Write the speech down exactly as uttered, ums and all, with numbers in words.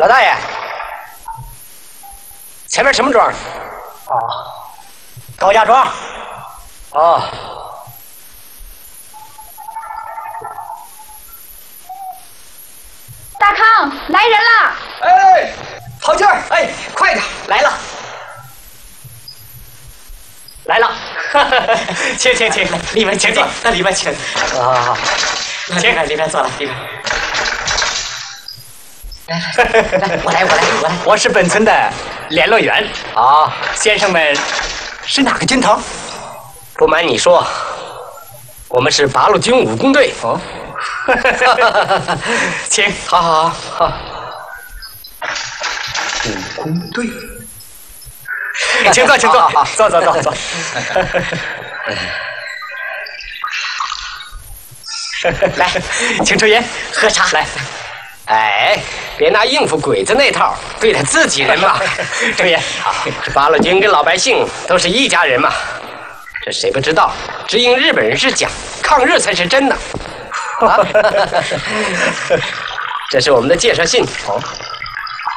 老大爷，前面什么庄？ 哦，高家庄。 哦。 大康，来人了！ 哎，跑劲儿！哎，快点，来了，来了！请请请，里面请进，那里面请。 啊， 请，里面坐了，里面。来来来，我来我来我来， 我是本村的联络员。 好， 先生们是哪个军头？ 不瞒你说，我们是八路军武工队。 哦，请， 好好好。 武工队，请坐，请坐，坐坐坐坐。来，请抽烟，喝茶。来， 哎，别拿应付鬼子那套对待自己人嘛。 抽烟。 好，这八路军跟老百姓都是一家人嘛。这谁不知道？只因日本人是假，抗日才是真的。啊，这是我们的介绍信。 哦。